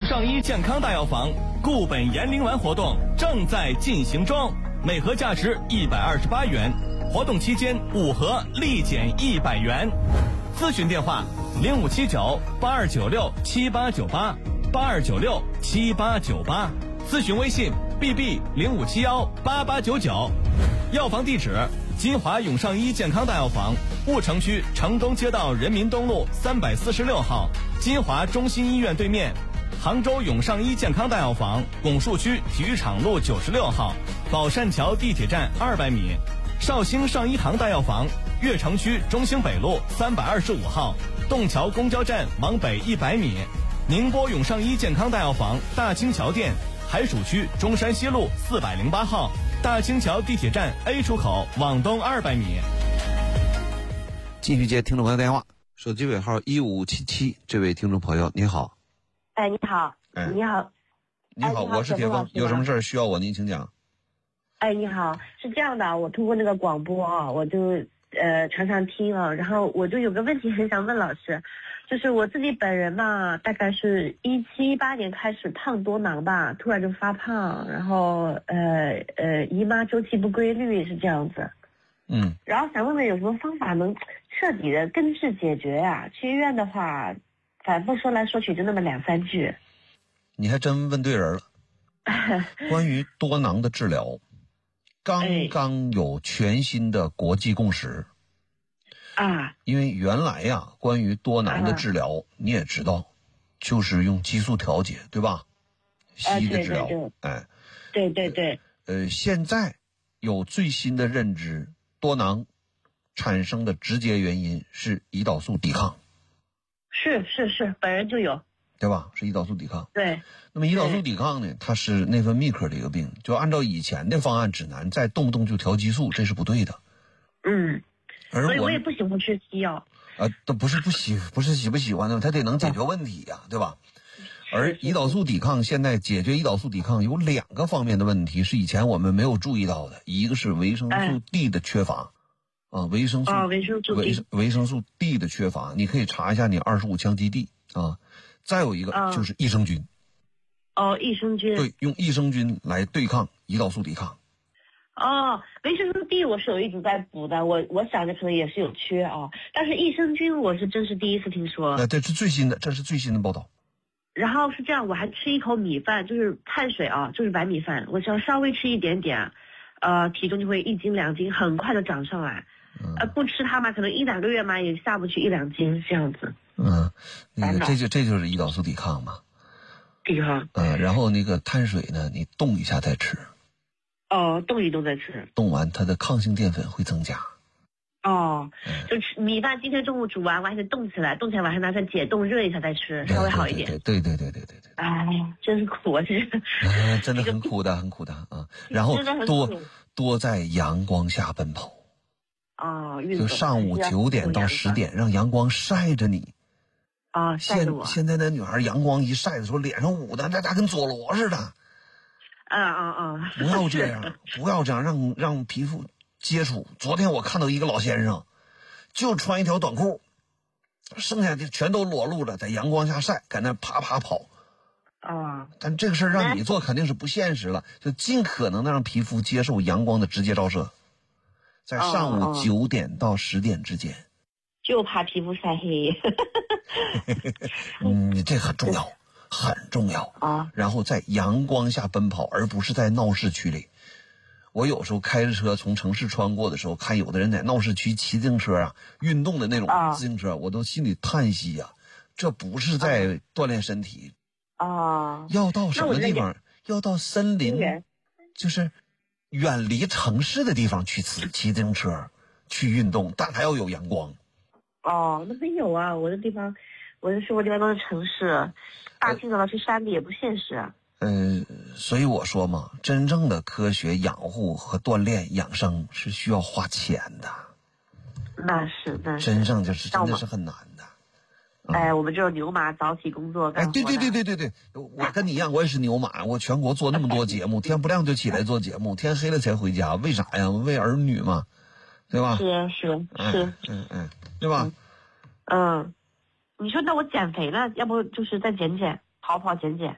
上医健康大药房固本延龄丸活动正在进行中，每盒价值128元，活动期间5盒立减100元。咨询电话057982987882967898，咨询微信 bb05718899。药房地址：金华永上医健康大药房，婺城区城东街道人民东路346号，金华中心医院对面。杭州永上医健康大药房，拱墅区体育场路96号，宝善桥地铁站200米。绍兴上医堂大药房，悦城区中兴北路325号，洞桥公交站往北100米。宁波永上医健康大药房，大清桥店，海曙区中山西路408号，大清桥地铁站 A 出口往东200米。 继续接听众朋友电话，手机尾号1577，这位听众朋友你好。 哎，你好，你好， 你好，我是铁峰，有什么事需要我您请讲。 哎，你好，是这样的，我通过那个广播啊，我就常常听啊，然后我就有个问题很想问老师，就是我自己本人嘛，大概是17、18年开始胖多囊吧，突然就发胖，然后姨妈周期不规律是这样子。然后想问问有什么方法能彻底的根治解决呀？去医院的话，反复说来说去就那么2、3句。 你还真问对人了。关于多囊的治疗，刚刚有全新的国际共识啊。因为原来呀，关于多囊的治疗，你也知道，就是用激素调节，对吧？西医的治疗， 对。 现在有最新的认知，多囊产生的直接原因是胰岛素抵抗。是， 本人就有， 对吧？是胰岛素抵抗。 对。 那么胰岛素抵抗呢，它是内分泌科的一个病，就按照以前的方案指南，再动不动就调激素，这是不对的。 所以我也不喜欢吃西药。 都不是喜不喜欢的，它得能解决问题呀，对吧？而胰岛素抵抗现在解决胰岛素抵抗有2个方面的问题，是以前我们没有注意到的，一个是维生素 D 的缺乏。维生素 D 的缺乏，你可以查一下你25羟基地啊。再有一个就是益生菌。 益生菌。 对，用益生菌来对抗胰岛素抵抗。 维生素 D 我是有一直在补的，我想着可能也是有缺啊，但是益生菌我是真是第一次听说。 这是最新的报道。 然后是这样，我还吃一口米饭，就是碳水啊，就是白米饭，我只要稍微吃一点点，体重就会1斤2斤，很快的涨上来。不吃它嘛，可能1、2个月嘛，也下不去1、2斤这样子。 这就是胰岛素抵抗嘛。 抵抗。 然后那个碳水呢，你冻一下再吃。 冻一冻再吃。 冻完它的抗性淀粉会增加。 就吃米饭，今天中午煮完，我还得冻起来晚上拿出来解冻热一下再吃，稍微好一点。 对。 哎，真是苦啊，这是。 真的很苦的啊。然后多在阳光下奔跑。就上午9点到10点，让阳光晒着你。 晒着我。 现在的女孩阳光一晒的时候，脸上捂的那跟佐罗似的。不要这样，让皮肤接触。昨天我看到一个老先生，就穿一条短裤，剩下的全都裸露了，在阳光下晒，在那啪啪跑。但这个事儿让你做肯定是不现实了，就尽可能的让皮肤接受阳光的直接照射。在上午9点到10点之间， 就怕皮肤晒黑。 这很重要啊！然后在阳光下奔跑，而不是在闹市区里。我有时候开着车从城市穿过的时候，看有的人在闹市区骑自行车运动的那种自行车，我都心里叹息呀，这不是在锻炼身体要到什么地方？要到森林，就是远离城市的地方去骑自行车去运动，但还要有阳光。 那没有啊，我的生活地方都是城市，大清早的去山里也不现实。 所以我说嘛，真正的科学养护和锻炼养生是需要花钱的。 那是真的是很难的。 我们这种牛马早起工作干活的。 对，我跟你一样，我也是牛马，我全国做那么多节目，天不亮就起来做节目，天黑了才回家，为啥呀？为儿女嘛，对吧？ 是， 对吧？ 你说那我减肥呢？要不就是再减减，跑减减。